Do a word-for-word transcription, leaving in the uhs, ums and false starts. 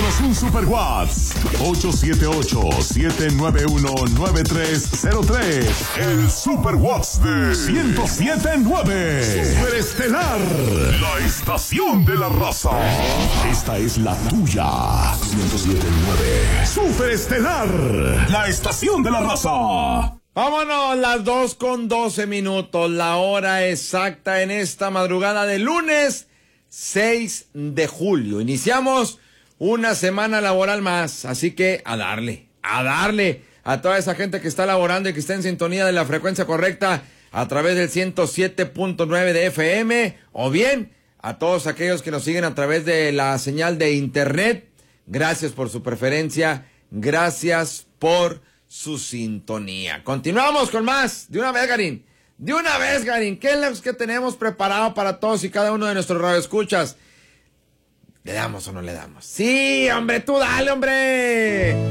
Mándanos un super WhatsApp. ocho siete ocho, siete nueve uno, nueve tres cero tres. El super WhatsApp de ciento siete punto nueve. Super Estelar. La estación de la raza. Esta es la tuya. ciento siete punto nueve. Super Estelar. La estación de la raza. Vámonos, las dos con doce minutos, la hora exacta en esta madrugada de lunes seis de julio. Iniciamos una semana laboral más, así que a darle, a darle a toda esa gente que está laborando y que está en sintonía de la frecuencia correcta a través del ciento siete punto nueve de F M, o bien a todos aquellos que nos siguen a través de la señal de internet. Gracias por su preferencia, gracias por su sintonía. Continuamos con más. De una vez, Garín. De una vez, Garín. ¿Qué es lo que tenemos preparado para todos y cada uno de nuestros radioescuchas? ¿Le damos o no le damos? Sí, hombre, tú dale, hombre.